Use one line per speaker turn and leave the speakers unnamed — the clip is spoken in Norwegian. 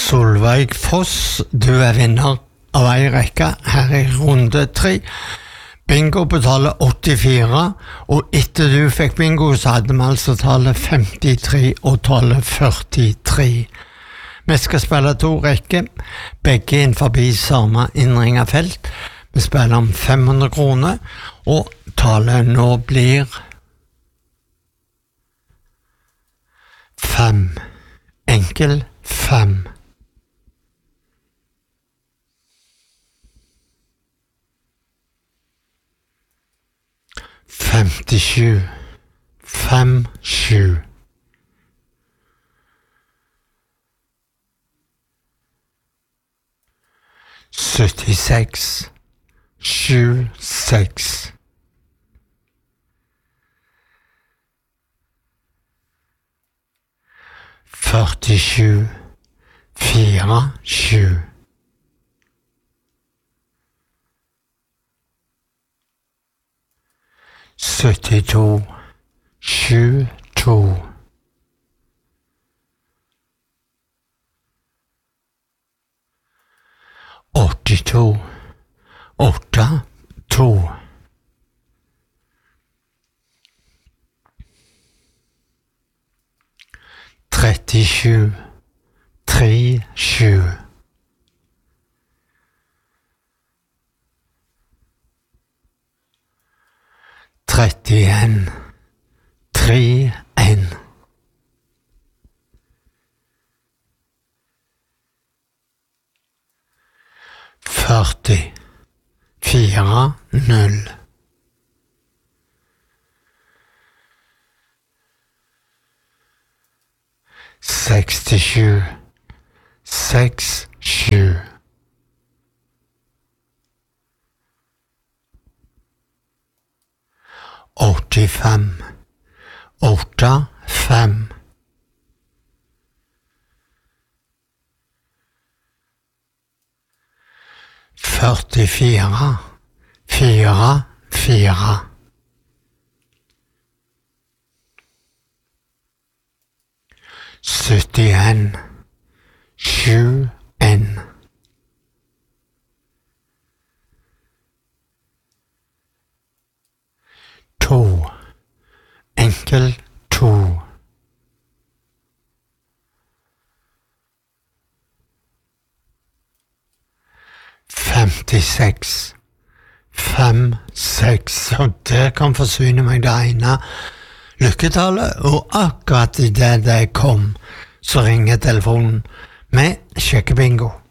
Solveig Foss, du vinner av en rekke her i runde 3. Bingo på tallet 84, og etter du fikk bingo så hadde vi altså tallet 53 og tallet 43. Vi skal spille 2 rekker, begge innenfor samme innringet felt. Vi spiller om 500 kroner, og tallet nå blir 5. Enkel 5. 57, 5, 7. 76, 7, 6. 47, 4, 7. 72, 7, 2. 82, 8, 2. 37, 3, 7. 31, 3, 1. 40, 4, 0. 67, 6, 7. 85, 8, 5. 44, 4, 4. 71, 7, 1. 2, enkel 2. 56, 5, 6. Og det kan forsyne meg det ene lykketallet, og akkurat i det kom, så ringer telefonen med sjekkebingo.